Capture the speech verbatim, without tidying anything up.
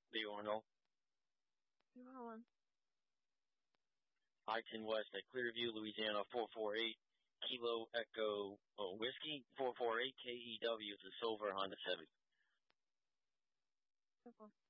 The Orno. You on? I ten West at Clearview, Louisiana, four four eight Kilo Echo oh, Whiskey, four four eight K E W, the silver Honda Civic. Simple.